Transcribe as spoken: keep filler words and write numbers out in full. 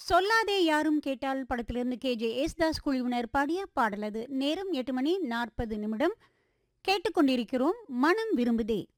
சொல்லாதே யாரும் கேட்டால் படத்திலிருந்து கே ஜே யேசுதாஸ் குழுவினர் பாடிய பாடல் அது. நேரம் எட்டு மணி நாற்பது நிமிடம். கேட்டுக்கொண்டிருக்கிறோம் மனம் விரும்புதே.